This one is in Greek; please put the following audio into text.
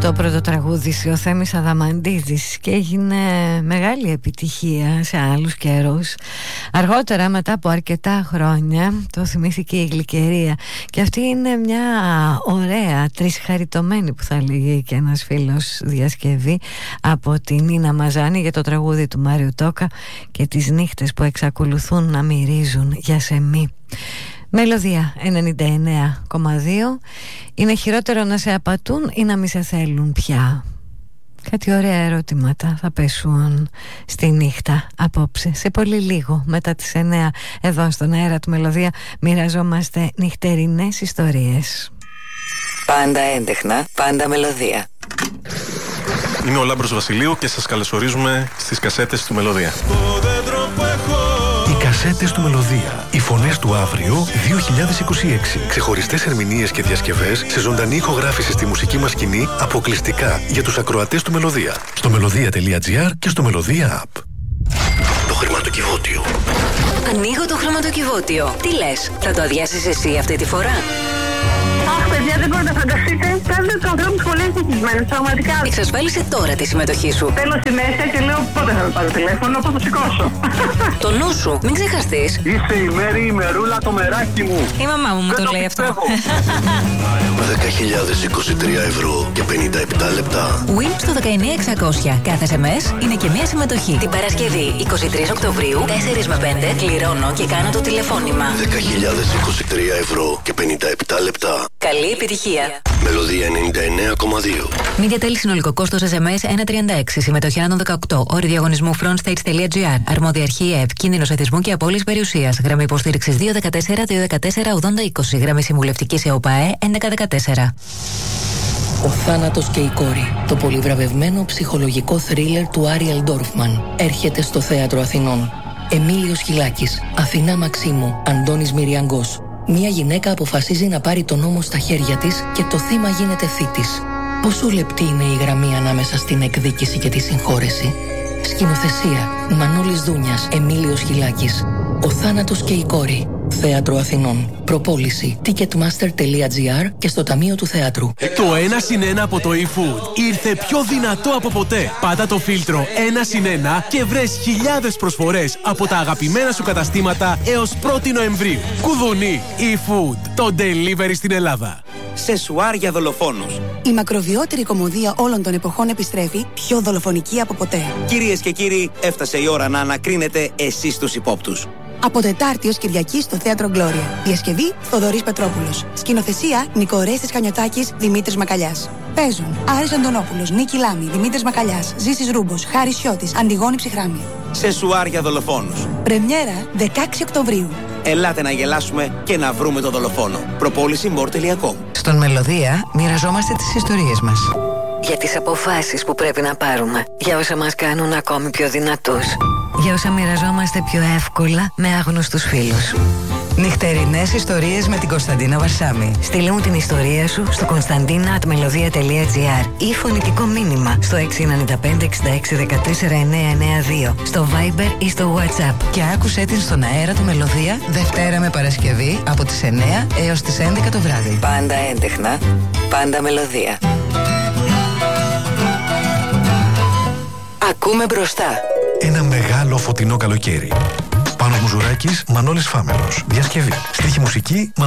το πρώτο τραγούδι ο Θέμης Αδαμαντίδης και έγινε μεγάλη επιτυχία σε άλλους καιρούς. Αργότερα, μετά από αρκετά χρόνια, το θυμήθηκε η Γλυκερία. Και αυτή είναι μια ωραία, τρισχαριτωμένη, που θα λέγει και ένας φίλος, διασκευή από την Νίνα Μαζάνη για το τραγούδι του Μάριου Τόκα και τις νύχτες που εξακολουθούν να μυρίζουν για σεμί. Μελωδία 99,2. Είναι χειρότερο να σε απατούν ή να μη σε θέλουν πια? Κάτι ωραία ερωτήματα θα πέσουν στη νύχτα απόψε. Σε πολύ λίγο μετά τις 9 εδώ στον αέρα του Μελωδία μοιραζόμαστε νυχτερινές ιστορίες. Πάντα έντεχνα, πάντα μελωδία. Είμαι ο Λάμπρος Βασιλείου και σας καλωσορίζουμε στις κασέτες του Μελωδία. Οι κασέτες του Μελωδία. Οι φωνές του αύριο 2026. Ξεχωριστές ερμηνείες και διασκευές σε ζωντανή ηχογράφηση στη μουσική μας σκηνή, αποκλειστικά για τους ακροατές του Μελωδία. Στο melodia.gr και στο Μελωδία App. Το χρηματοκιβώτιο. Ανοίγω το χρηματοκιβώτιο. Τι λες, θα το αδειάσεις εσύ αυτή τη φορά? Αχ, παιδιά, δεν μπορείτε να φανταστείτε. Κάνετε τους ανθρώπους πολύ ευτυχισμένους, πραγματικά. Εξασφάλισε τώρα τη συμμετοχή σου. Θέλω στη μέση και λέω πότε θα με πάρω τηλέφωνο, πώς θα σηκώσω. Το νου σου, μην ξεχαστείς. Είσαι η Μέρη, η Μερούλα, το μεράκι μου. Η μαμά μου το λέει αυτό. 10.023 ευρώ και 57 λεπτά. Win στο 19600. Κάθε SMS είναι και μία συμμετοχή. Την Παρασκευή 23 Οκτωβρίου, 4 με 5, κληρώνω και κάνω το τηλεφώνημα. 10.023 ευρώ και 57 λεπτά. Καλή επιτυχία. Μελωδία 99,2. Media Tel, συνολικό κόστος SMS 1,36. Συμμετοχή άνω 18. Όροι διαγωνισμού frontstage.gr. Αρμόδια αρχή ΕΕΠ. Κίνδυνος εθισμού και απώλειας περιουσίας. Γραμμή υποστήριξης 214-214-8020. Γραμμή συμβουλευτικής ΕΟΠΑΕ 1114. Ο θάνατος και η κόρη. Το πολυβραβευμένο ψυχολογικό θρίλερ του Άριελ Ντόρφμαν έρχεται στο Θέατρο Αθηνών. Εμίλιος Χιλάκης, Αθηνά Μαξίμου, Αντώνης Μυριαγκός. Μια γυναίκα αποφασίζει να πάρει τον νόμο στα χέρια της και το θύμα γίνεται θήτης. Πόσο λεπτή είναι η γραμμή ανάμεσα στην εκδίκηση και τη συγχώρεση? Σκηνοθεσία Μανώλης Δούνιας, Εμίλιος Χιλάκης. Ο θάνατος και η κόρη. Θέατρο Αθηνών. Προπόληση ticketmaster.gr και στο Ταμείο του Θεάτρου. Το 1+1 από το eFood ήρθε πιο δυνατό από ποτέ. Πάτα το φίλτρο 1+1 και βρες χιλιάδες προσφορές από τα αγαπημένα σου καταστήματα έως 1η Νοεμβρίου. Κουδουνί eFood, το delivery στην Ελλάδα. Σεσουάρ για δολοφόνους. Η μακροβιότερη κομμωδία όλων των εποχών επιστρέφει, πιο δολοφονική από ποτέ. Κυρίες και κύριοι, έφτασε η ώρα να ανακρίνετε εσείς τους υπόπτους. Από Τετάρτη ως Κυριακή στο Θέατρο Γκλώρια. Διασκευή Θοδωρής Πετρόπουλος. Σκηνοθεσία Νικορέστης Χανιωτάκης, Δημήτρης Μακαλιάς. Παίζουν Άρης Αντωνόπουλος, Νίκη Λάμη, Δημήτρης Μακαλιάς, Ζήσης Ρούμπος, Χάρης Σιώτης, Αντιγόνη Ψυχράμη. Σεσουάρ για δολοφόνους. Πρεμιέρα 16 Οκτωβρίου. Ελάτε να γελάσουμε και να βρούμε τον δολοφόνο. Προπόληση more.com. Στον Μελωδία μοιραζόμαστε τις ιστορίες μας. Για τις αποφάσεις που πρέπει να πάρουμε. Για όσα μας κάνουν ακόμη πιο δυνατούς. Για όσα μοιραζόμαστε πιο εύκολα με άγνωστους φίλους. Νυχτερινές ιστορίες με την Κωνσταντίνα Βαρσάμι. Στείλε μου την ιστορία σου στο konstantina@melodia.gr ή φωνητικό μήνυμα στο 695-66-13-992, στο Viber ή στο WhatsApp. Και άκουσέ την στον αέρα του Μελωδία Δευτέρα με Παρασκευή από τις 9 έως τις 11 το βράδυ. Πάντα έντεχνα, πάντα μελωδία. Ακούμε μπροστά. Ένα μεγάλο φωτεινό καλοκαίρι. Πάνος Μουζουράκης, Μανώλης Φάμελος. Διασκευή. Στίχη μουσική